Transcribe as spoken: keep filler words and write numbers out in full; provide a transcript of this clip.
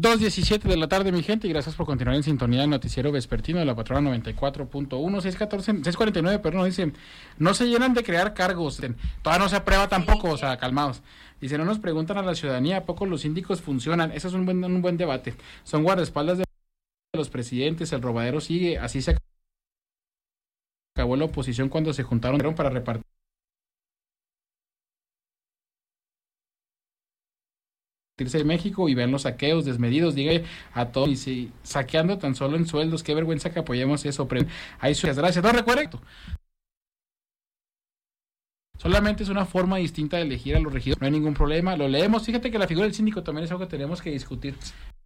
dos diecisiete de la tarde, mi gente, y gracias por continuar en sintonía del noticiero vespertino de la Patrona noventa y cuatro punto uno, seis catorce, seis cuarenta y nueve, perdón, dicen, no se llenan de crear cargos, todavía no se aprueba tampoco, o sea, calmados. Dice, no nos preguntan a la ciudadanía, ¿a poco los síndicos funcionan? Eso es un buen, un buen debate. Son guardaespaldas de los presidentes, el robadero sigue, así se acabó la oposición cuando se juntaron para repartir de México y vean los saqueos desmedidos, diga a todos, y si saqueando tan solo en sueldos, qué vergüenza que apoyemos eso, pero ahí sus gracias, no recuerdo. Solamente es una forma distinta de elegir a los regidores, no hay ningún problema, lo leemos. Fíjate que la figura del síndico también es algo que tenemos que discutir.